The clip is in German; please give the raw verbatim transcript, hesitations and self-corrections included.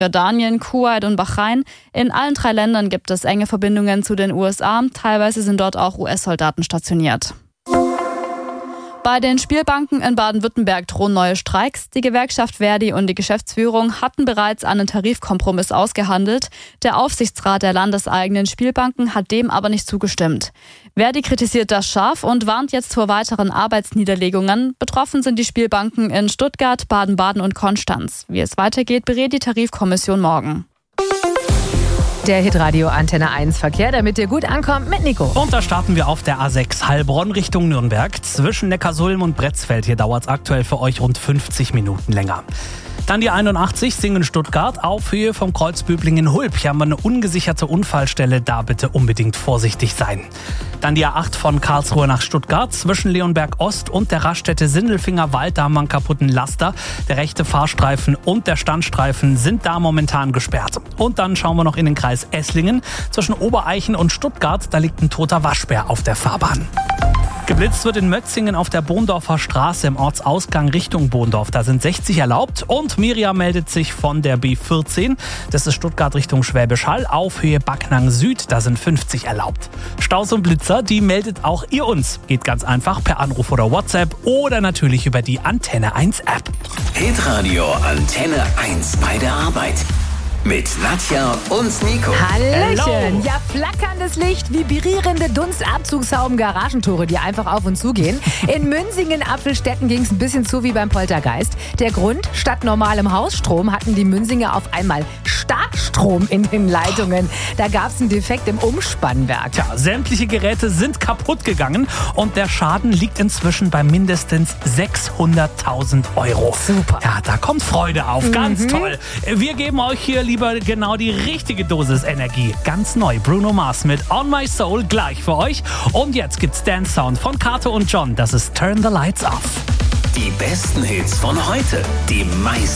Jordanien, Kuwait und Bahrain. In allen drei Ländern gibt es enge Verbindungen zu den U S A. Teilweise sind dort auch U S-Soldaten stationiert. Bei den Spielbanken in Baden-Württemberg drohen neue Streiks. Die Gewerkschaft Verdi und die Geschäftsführung hatten bereits einen Tarifkompromiss ausgehandelt. Der Aufsichtsrat der landeseigenen Spielbanken hat dem aber nicht zugestimmt. Verdi kritisiert das scharf und warnt jetzt vor weiteren Arbeitsniederlegungen. Betroffen sind die Spielbanken in Stuttgart, Baden-Baden und Konstanz. Wie es weitergeht, berät die Tarifkommission morgen. Der Hitradio Antenne eins Verkehr, damit ihr gut ankommt mit Nico. Und da starten wir auf der A sechs Heilbronn Richtung Nürnberg. Zwischen Neckarsulm und Bretzfeld. Hier dauert es aktuell für euch rund fünfzig Minuten länger. Dann die einundachtzig Singen-Stuttgart auf Höhe vom Kreuz Böblingen-Hulb. Hier haben wir eine ungesicherte Unfallstelle, da bitte unbedingt vorsichtig sein. Dann die A acht von Karlsruhe nach Stuttgart. Zwischen Leonberg Ost und der Raststätte Sindelfingerwald, da haben wir einen kaputten Laster. Der rechte Fahrstreifen und der Standstreifen sind da momentan gesperrt. Und dann schauen wir noch in den Kreis Esslingen. Zwischen Obereichen und Stuttgart, da liegt ein toter Waschbär auf der Fahrbahn. Geblitzt wird in Mötzingen auf der Bohndorfer Straße im Ortsausgang Richtung Bohndorf. Da sind sechzig erlaubt und Miriam meldet sich von der B vierzehn. Das ist Stuttgart Richtung Schwäbisch Hall auf Höhe Backnang Süd. Da sind fünfzig erlaubt. Staus und Blitzer, die meldet auch ihr uns. Geht ganz einfach per Anruf oder WhatsApp oder natürlich über die Antenne eins App. Hitradio Antenne eins bei der Arbeit. Mit Nadja und Nico. Hallöchen. Hello. Ja, flackerndes Licht, vibrierende Dunstabzugshauben, Garagentore, die einfach auf und zu gehen. In Münsingen, Apfelstetten ging es ein bisschen zu wie beim Poltergeist. Der Grund, statt normalem Hausstrom hatten die Münsinger auf einmal Starkstrom in den Leitungen. Da gab es einen Defekt im Umspannwerk. Tja, sämtliche Geräte sind kaputt gegangen und der Schaden liegt inzwischen bei mindestens sechshunderttausend Euro. Super. Ja, da kommt Freude auf. Ganz toll. Wir geben euch hier lieber genau die richtige Dosis Energie. Ganz neu. Bruno Mars mit On My Soul gleich für euch. Und jetzt gibt's Dance Sound von Kato und John. Das ist Turn the Lights Off. Die besten Hits von heute. Die meisten